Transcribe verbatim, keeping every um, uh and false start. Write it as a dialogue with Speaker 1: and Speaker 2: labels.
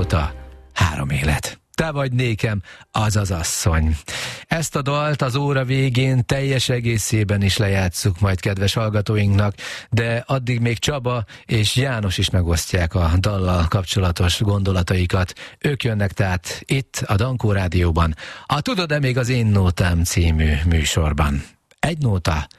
Speaker 1: nóta, három élet. Te vagy nékem az az asszony. Ezt a dalt az óra végén teljes egészében is lejátsszuk majd kedves hallgatóinknak, de addig még Csaba és János is megosztják a dallal kapcsolatos gondolataikat. Ők jönnek tehát itt a Dankó Rádióban, a Tudod-e még az én nótám című műsorban. Egy nóta,